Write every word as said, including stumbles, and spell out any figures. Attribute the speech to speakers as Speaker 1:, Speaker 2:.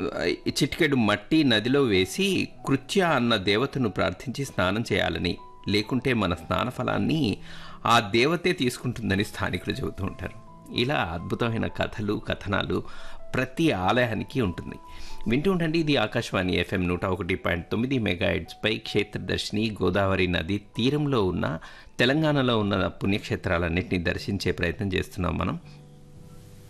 Speaker 1: చిటికెడు మట్టి నదిలో వేసి కృత్య అన్న దేవతను ప్రార్థించి స్నానం చేయాలని, లేకుంటే మన స్నాన ఫలాన్ని ఆ దేవతే తీసుకుంటుందని స్థానికులు చెబుతూ ఉంటారు. ఇలా అద్భుతమైన కథలు కథనాలు ప్రతి ఆలయానికి ఉంటుంది. వింటూ ఉండండి. ఇది ఆకాశవాణి ఎఫ్ఎం నూట ఒకటి పాయింట్ తొమ్మిది మెగాహెర్ట్జ్పై క్షేత్రదర్శిని గోదావరి నది తీరంలో ఉన్న తెలంగాణలో ఉన్న పుణ్యక్షేత్రాలన్నింటినీ దర్శించే ప్రయత్నం చేస్తున్నాం మనం.